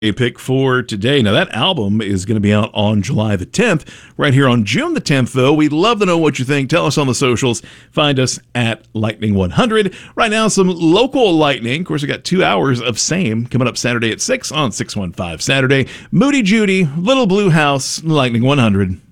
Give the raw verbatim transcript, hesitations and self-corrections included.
A pick for today. Now, that album is going to be out on July the tenth. Right here on June the tenth, though, we'd love to know what you think. Tell us on the socials. Find us at Lightning one hundred. Right now, some local lightning. Of course, we got two hours of same coming up Saturday at six on six one five Saturday. Moody Judy, Little Blue House, Lightning one hundred.